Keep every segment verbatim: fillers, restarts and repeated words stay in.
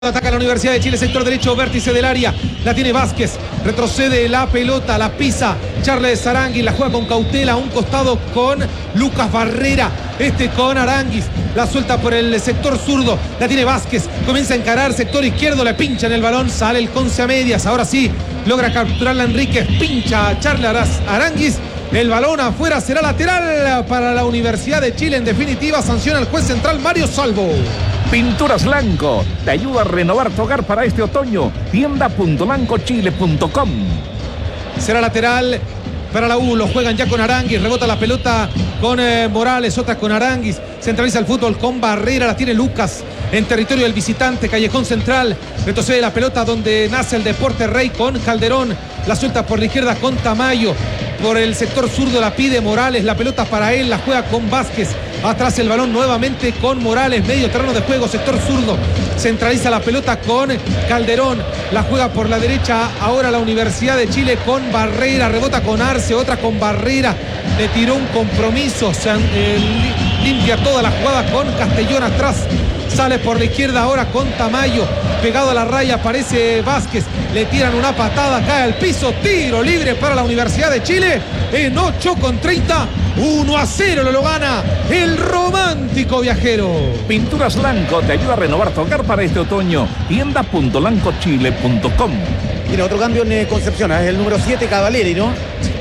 Ataca la Universidad de Chile, sector derecho, vértice del área. La tiene Vázquez, retrocede la pelota, la pisa Charles Aranguis, la juega con cautela, a un costado con Lucas Barrera. Este con Aranguis, la suelta por el sector zurdo, la tiene Vázquez, comienza a encarar sector izquierdo, le pincha en el balón, sale el Conce a medias. Ahora sí, logra capturarla Enríquez, pincha a Charles Aranguis. El balón afuera, será lateral para la Universidad de Chile. En definitiva, sanciona el juez central Mario Salvo. Pinturas Lanco te ayuda a renovar tu hogar para este otoño. tienda punto lanco chile punto com. Será lateral para la U. Lo juegan ya con Aranguis. Rebota la pelota con eh, Morales. Otra con Aranguis. Centraliza el fútbol con Barrera. La tiene Lucas en territorio del visitante. Callejón central. Retrocede la pelota donde nace el Deporte Rey con Calderón. La suelta por la izquierda con Tamayo. Por el sector zurdo la pide Morales. La pelota para él. La juega con Vázquez. Atrás el balón nuevamente con Morales. Medio terreno de juego, sector zurdo. Centraliza la pelota con Calderón. La juega por la derecha. Ahora la Universidad de Chile con Barrera. Rebota con Arce. Otra con Barrera. Le tiró un compromiso. Se eh, limpia toda la jugada con Castellón atrás. Sale por la izquierda ahora con Tamayo. Pegado a la raya aparece Vázquez. Le tiran una patada, cae al piso. Tiro libre para la Universidad de Chile. En ocho con treinta. uno a cero lo, lo gana el romántico viajero. Pinturas Lanco te ayuda a renovar tu hogar para este otoño. tienda punto lanco chile punto com. Tiene otro cambio en eh, Concepción. Es el número siete, Cavaleri, ¿no?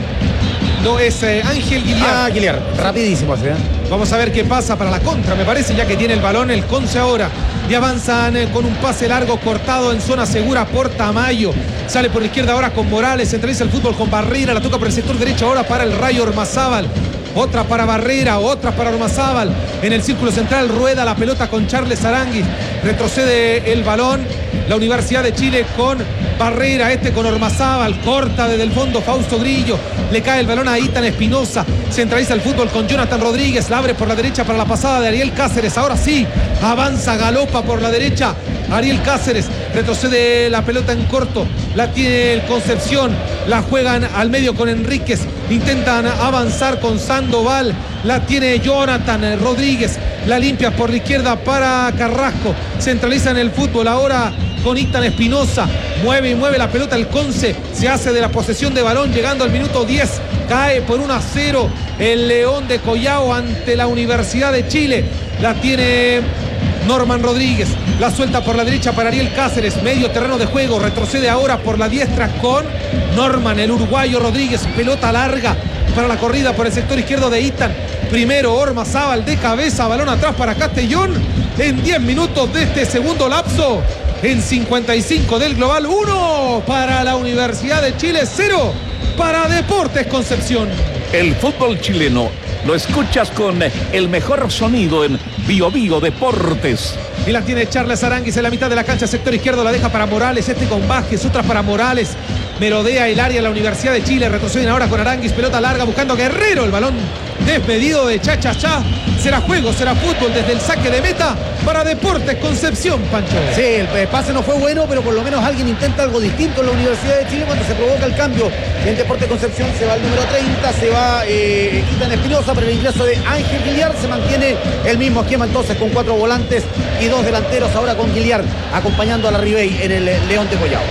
No, es eh, Ángel Guiliar. Ah, Guiliar. Rapidísimo ese, ¿eh? Vamos a ver qué pasa para la contra, me parece, ya que tiene el balón el Conce ahora. Y avanzan eh, con un pase largo cortado en zona segura por Tamayo. Sale por la izquierda ahora con Morales. Centraliza el fútbol con Barrera. La toca por el sector derecho ahora para el Rayo Ormazábal. Otra para Barrera, otra para Ormazábal. En el círculo central rueda la pelota con Charles Aranguis. Retrocede el balón la Universidad de Chile con Barrera, este con Ormazábal. Corta desde el fondo Fausto Grillo. Le cae el balón a Itan Espinosa. Centraliza el fútbol con Jonathan Rodríguez. La abre por la derecha para la pasada de Ariel Cáceres. Ahora sí, avanza, galopa por la derecha Ariel Cáceres. Retrocede la pelota en corto. La tiene el Concepción. La juegan al medio con Enríquez. Intentan avanzar con Sandoval. La tiene Jonathan Rodríguez. La limpia por la izquierda para Carrasco. Centraliza en el fútbol ahora con Itan Espinosa. Mueve y mueve la pelota el Conce. Se hace de la posesión de balón llegando al minuto diez. Cae por uno a cero el León de Collao ante la Universidad de Chile. La tiene Norman Rodríguez. La suelta por la derecha para Ariel Cáceres. Medio terreno de juego. Retrocede ahora por la diestra con Norman, el uruguayo Rodríguez. Pelota larga para la corrida por el sector izquierdo de Itan. Primero Ormazábal de cabeza. Balón atrás para Castellón. En diez minutos de este segundo lapso. En cincuenta y cinco del global. uno para la Universidad de Chile. cero para Deportes Concepción. El fútbol chileno lo escuchas con el mejor sonido en Bio Bio Deportes. Y la tiene Charles Aranguis en la mitad de la cancha, sector izquierdo, la deja para Morales, este con Vázquez, otra para Morales. Merodea el área de la Universidad de Chile, retroceden ahora con Aranguis, pelota larga buscando a Guerrero, el balón despedido de Cha Cha Cha. Será juego, será fútbol desde el saque de meta para Deportes Concepción, Pancho. Sí, el pase no fue bueno, pero por lo menos alguien intenta algo distinto en la Universidad de Chile cuando se provoca el cambio. En Deportes Concepción se va el número treinta, se va eh, Itan Espinosa, pero el ingreso de Ángel Guiliar se mantiene el mismo esquema entonces con cuatro volantes y dos delanteros ahora con Guiliar acompañando a la Ribey en el León de Collao.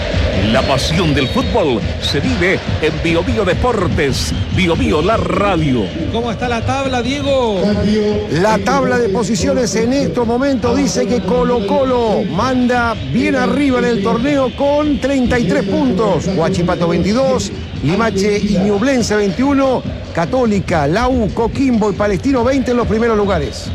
La pasión del fútbol se vive en Bio Bio Deportes. Bio Bio, la radio. ¿Cómo está la tabla, Diego? La tabla de posiciones en estos momentos dice que Colo Colo manda bien arriba en el torneo con treinta y tres puntos. Huachipato veintidós, Limache y Ñublense veintiuno, Católica, La U, Coquimbo y Palestino veinte en los primeros lugares.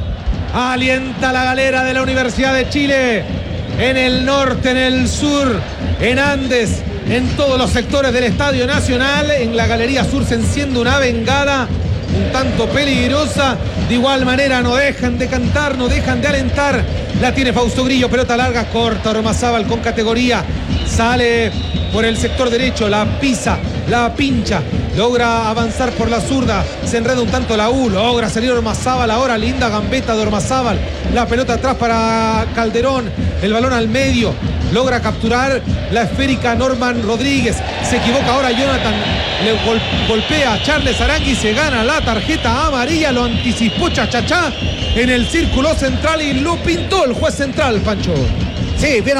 Alienta la galera de la Universidad de Chile. En el norte, en el sur, en Andes, en todos los sectores del Estadio Nacional. En la Galería Sur se enciende una bengala un tanto peligrosa. De igual manera no dejan de cantar, no dejan de alentar. La tiene Fausto Grillo, pelota larga, corta Ormazábal con categoría. Sale por el sector derecho, la pisa, la pincha. Logra avanzar por la zurda. Se enreda un tanto la U. Logra salir Ormazábal ahora. Linda gambeta de Ormazábal. La pelota atrás para Calderón. El balón al medio. Logra capturar la esférica Norman Rodríguez. Se equivoca ahora Jonathan. Le gol golpea a Charles Aranguis. Se gana la tarjeta amarilla. Lo anticipó Cha Cha Cha en el círculo central y lo pintó el juez central, Pancho. Sí, bien.